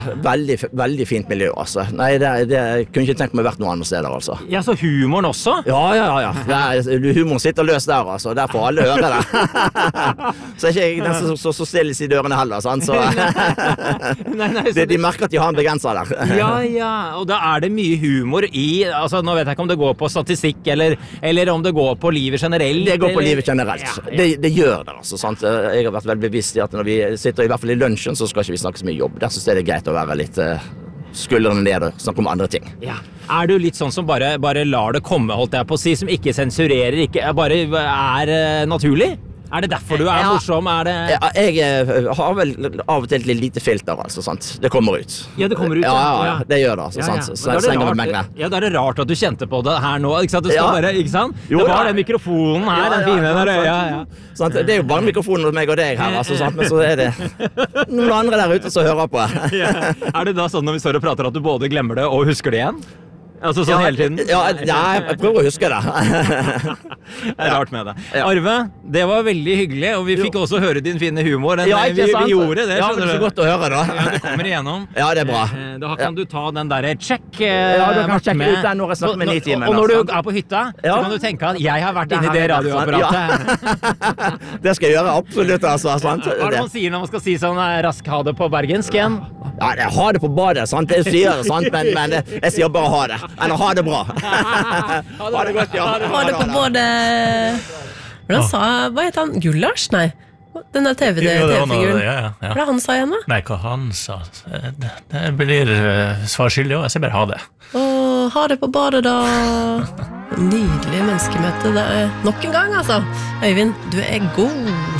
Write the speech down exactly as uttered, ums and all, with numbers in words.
Veldig, veldig fint miljø, altså. Nei, det, det jeg kunne ikke tenkt meg vært noen andre steder, altså. Ja, så humoren også? Ja, ja, ja. ja. Humoren sitter løs der, altså. Der får alle høre det. Så er ikke jeg den som så, så stilles i dørene heller, sant? Så nei, nei, så de, de merker at de har en begrenser der. Ja, ja. Og da er det mye humor i, altså nå vet jeg ikke om det går på statistikk, eller, eller om det går på livet generelt. Det går på eller... livet generelt. Ja, ja. Det, det gjør det, altså, sant? Jeg har vært veldig bevisst i at når vi sitter i hvert fall i lunsjen, så skal ikke vi snakke så mye jobb. Der synes jeg det er greit å være litt uh, skuldrene ned og snakke om andre ting. Ja. Er du litt sånn som bare, bare lar det komme, holdt jeg på å si, som ikke sensurerer, ikke, bare er uh, naturlig? Er det derfor du er ja. morsom? Er det... Ja, jeg har vel av og til litt lite filter, altså, sant? Det kommer ut. Ja, det kommer ut, ja. Ja, ja, det gjør det, altså, ja, ja. sant? Så, da, er det rart, ja, da er det rart at du kjente på det her nå, ikke sant? Du skal ja. bare, ikke sant? Jo, det var den mikrofonen her, ja, den fine ja, der, ja, ja. Sant? Det er jo bare mikrofonen hos meg og deg her, altså, sant? Men så er det noen andre der ute som hører på. Ja. Er det da sånn når vi står og prater at du både glemmer det og husker det igjen? Altså sånn ja, hele tiden? Ja, ja, jeg prøver å huske det. Det er rart med det. Ja. Arve, det var veldig hyggelig, og vi fikk jo. også høre din fine humor. Den, ja, ikke vi, sant? Vi gjorde det, ja, det er så godt å høre da. Ja, det kommer igjennom. Ja, det er bra. Da kan ja. du ta den der check. Ja, du kan sjekke ut den når jeg snakker med ni timer. Og når du er på hytta, ja. så kan du tenke at jeg har vært inne i det radioapparatet. Ja. Det skal jeg gjøre, absolutt. Altså, sant? Hva er det man sier når man skal si sånn rask ha det på bergensk igjen? Ja, jeg har det på badet, sant? Jeg sier det, sant? Men, men jeg sier bare ha det. Eller ha det bra. Ha det godt, ja. Ha det på både... Hvordan sa, hva heter han? Gullars? Nei. Den der T V-figuren. Ja, ja, ja. Hva er det han sa igjen da? Nei, hva han sa. Det, det blir uh, svar skyldig også. Jeg sier bare ha det. Åh, ha det på badet da. Nydelig menneskemøte. Det er nok en gang, altså. Øyvind, du er god.